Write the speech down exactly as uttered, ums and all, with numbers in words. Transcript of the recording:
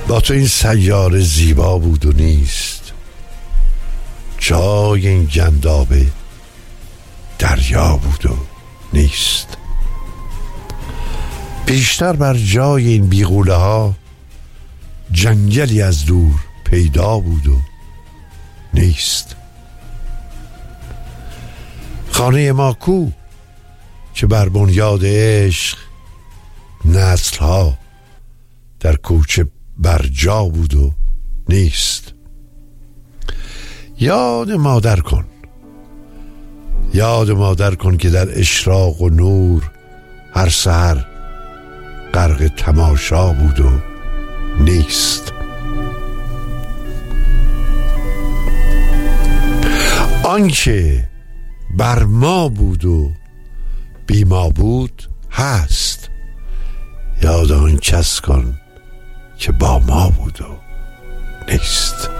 با تو این سیاره زیبا بود و نیست، جای این گندابه دریا بود و نیست. بیشتر بر جای این بیغوله ها جنگلی از دور پیدا بود و نیست. خانه ما کو که بر بنیاد عشق نسل ها در کوچه بر جا بود و نیست. یاد مادر کن، یاد مادر کن که در اشراق و نور هر سحر غرق تماشا بود و نیست. آنکه بر ما بود و بی ما بود هست، یاد آن کس کن که با ما بود و نیست.